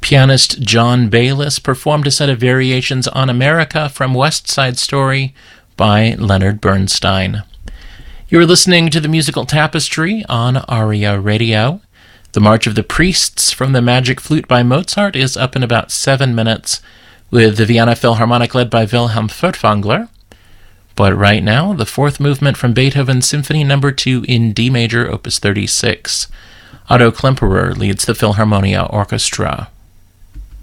Pianist John Bayliss performed a set of variations on America from West Side Story by Leonard Bernstein. You're listening to the Musical Tapestry on ARIA Radio. The March of the Priests from the Magic Flute by Mozart is up in about 7 minutes, with the Vienna Philharmonic led by Wilhelm Furtwängler. But right now, the fourth movement from Beethoven's Symphony No. 2 in D major, Opus 36. Otto Klemperer leads the Philharmonia Orchestra.